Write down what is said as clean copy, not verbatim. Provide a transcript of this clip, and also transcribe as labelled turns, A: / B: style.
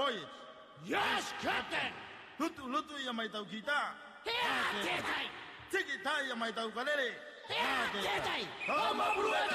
A: Toy.
B: Yes, Captain.
A: Lutu Yamaito Kita.
B: Here,
A: Take it, tie Yamaito Galere.
B: Here, Come on,